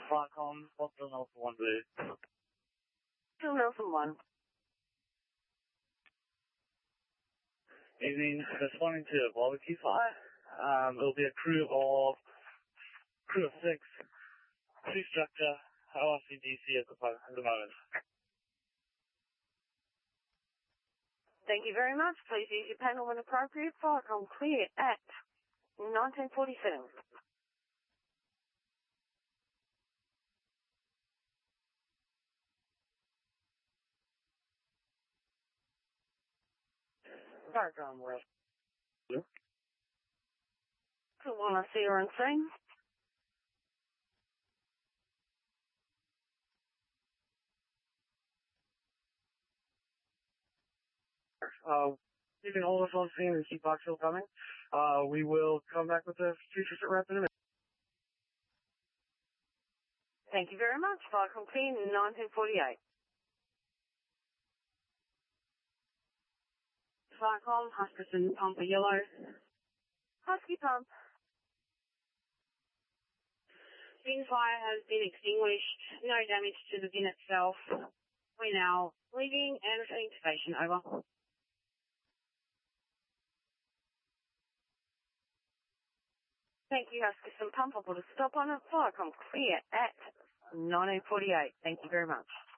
Flightcom, Hospital Nelson 1 Blue. Hospital Nelson 1. Evening, responding to a barbecue fire. It'll be a crew of 6, 2 structure, ORCDC at the moment. Thank you very much. Please use your panel when appropriate. Flightcom clear at 1947. Flightcom, West. To 1, I see her on scene. Keeping all of us on scene and keep Box Hill coming. We will come back with a future sit rep in a minute. Thank you very much. Flightcom clear 1948. Flightcom, Huskerson, pump for yellow. Husky pump. Bin fire has been extinguished. No damage to the bin itself. We're now leaving and returning to station. Over. Thank you, Huskerson pump. I'll put a stop on it. Flightcom clear at 1948. Thank you very much.